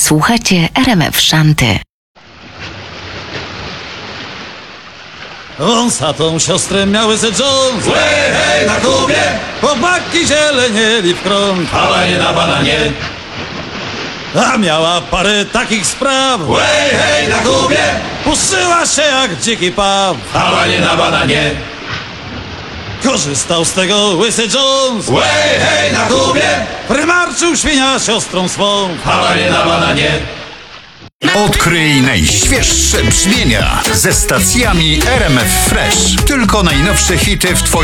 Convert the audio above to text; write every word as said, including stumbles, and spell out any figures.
Słuchacie R M F Szanty. Wąsatą siostrę miały se Jones. Łej, hej, na Kubie! Chłopaki zielenieli w krąg. Ale nie na bananie! A miała parę takich spraw. Łej, hej, na Kubie! Puszyła się jak dziki paw. Ale nie na bananie! Korzystał z tego łysy Jones. Łej, hej, na Kubie! Prymarczył świnia siostrą swą. Ale nie na bananie! Odkryj najświeższe brzmienia ze stacjami R M F Fresh. Tylko najnowsze hity w twoim